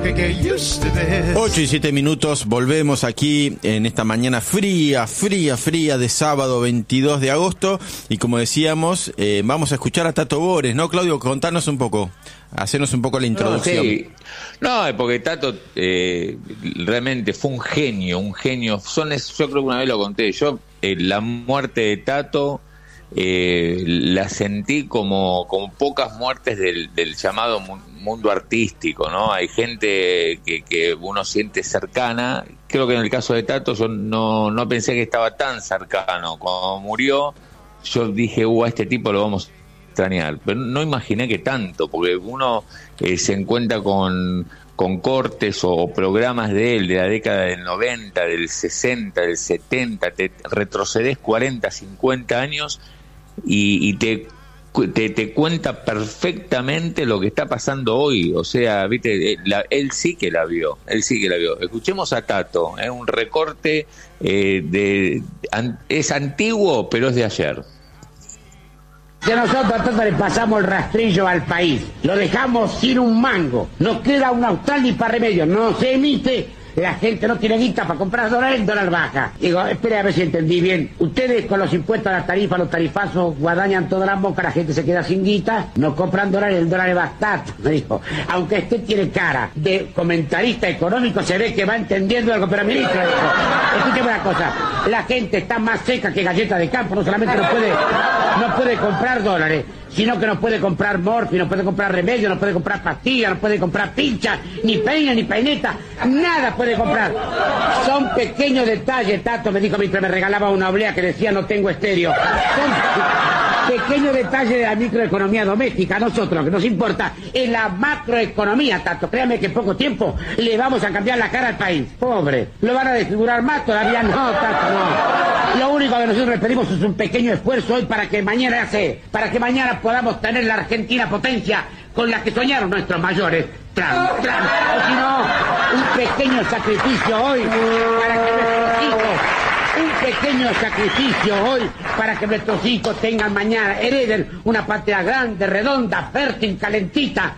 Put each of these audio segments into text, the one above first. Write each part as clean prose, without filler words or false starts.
8:07, volvemos aquí en esta mañana fría de sábado 22 de agosto, y como decíamos, vamos a escuchar a Tato Bores, ¿no, Claudio? Contanos un poco, hacernos un poco la introducción. No, porque Tato realmente fue un genio, yo creo que una vez lo conté, la muerte de Tato la sentí como pocas muertes del llamado mundo artístico, ¿no? Hay gente que uno siente cercana. Creo que en el caso de Tato yo no pensé que estaba tan cercano. Cuando murió yo dije, a este tipo lo vamos a extrañar, pero no imaginé que tanto, porque uno se encuentra con cortes o programas de él de la década del 90, del 60, del 70, te retrocedes 40, 50 años y te cuenta perfectamente lo que está pasando hoy. O sea, viste, él sí que la vio. Escuchemos a Tato, un recorte es antiguo, pero es de ayer. Que nosotros entonces le pasamos el rastrillo al país, lo dejamos sin un mango, no queda un austral ni para remedio, no se emite, la gente no tiene guita para comprar dólares, el dólar baja. Digo, espere a ver si entendí bien. Ustedes con los impuestos a las tarifas, los tarifazos, guadañan todas las bocas, la gente se queda sin guita, no compran dólares, el dólar es bastante, me dijo. Aunque usted tiene cara de comentarista económico, se ve que va entendiendo algo, pero ministro, dijo, escúcheme una cosa, la gente está más seca que galleta de campo, no solamente no puede comprar dólares, sino que no puede comprar morfina, no puede comprar remedio, no puede comprar pastillas, no puede comprar pinchas, ni peina, ni peineta, nada puede comprar. Son pequeños detalles, Tato me dijo mientras me regalaba una oblea que decía no tengo estéreo. Son pequeños detalles de la microeconomía doméstica. A nosotros lo que nos importa es la macroeconomía, Tato. Créame que en poco tiempo le vamos a cambiar la cara al país. Pobre, ¿lo van a desfigurar más? Todavía no, Tato, no. Lo único que nosotros les pedimos es un pequeño esfuerzo hoy para que mañana podamos tener la Argentina potencia con la que soñaron nuestros mayores. O si no, un pequeño sacrificio hoy para que nuestros hijos tengan mañana, hereden una patria grande, redonda, fértil, calentita.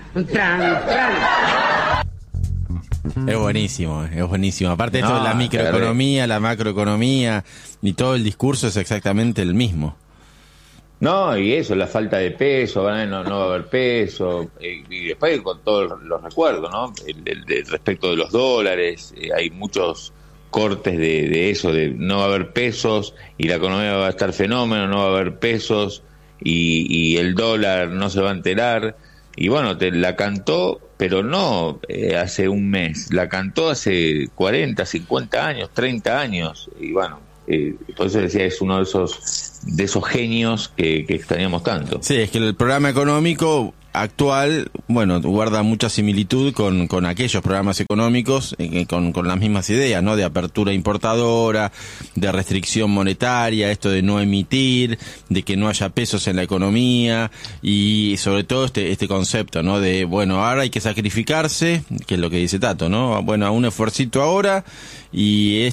Es buenísimo. Aparte esto de la microeconomía, la macroeconomía y todo el discurso es exactamente el mismo. No, y eso, la falta de peso, no va a haber peso, y después con todos los recuerdos, ¿no? Respecto de los dólares, hay muchos cortes de eso, de no va a haber pesos y la economía va a estar fenómeno, no va a haber pesos y el dólar no se va a enterar. Y bueno, la cantó, pero no hace un mes, la cantó hace 40, 50 años, 30 años, y bueno, por eso decía, es uno de esos genios que extrañamos tanto. Sí, es que el programa económico actual, bueno, guarda mucha similitud con aquellos programas económicos con las mismas ideas, ¿no? De apertura importadora, de restricción monetaria, esto de no emitir, de que no haya pesos en la economía, y sobre todo este concepto, ¿no? De, bueno, ahora hay que sacrificarse, que es lo que dice Tato, ¿no? Bueno, a un esfuercito ahora, y